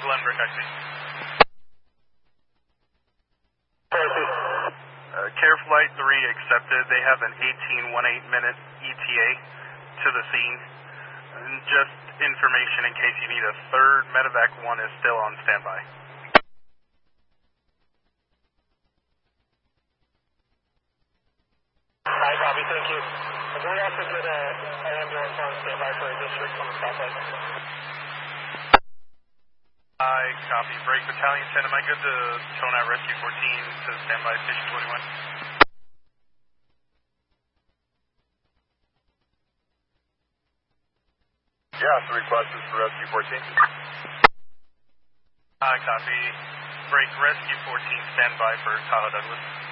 Glenbrook, I see. Care Flight 3 accepted. They have an 18-18-minute ETA to the scene. And just information in case you need a third, Medevac 1 is still on standby. Hi, Bobby, thank you. Can we also get an ambulance on standby for a district on the stoplight? I copy. Break Battalion 10. Am I good to tone out Rescue 14 to standby Station 21? Yeah, the request is for Rescue 14. I copy. Break Rescue 14 standby for Tahoe Douglas.